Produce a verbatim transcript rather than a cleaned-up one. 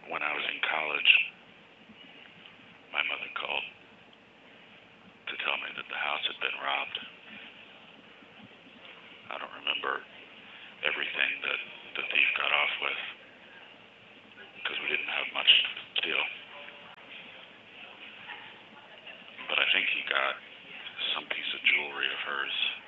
when I was in college, my mother called to tell me that the house had been robbed. I don't remember everything that the thief got off with because we didn't have much to steal. But I think he got some piece of jewelry of hers.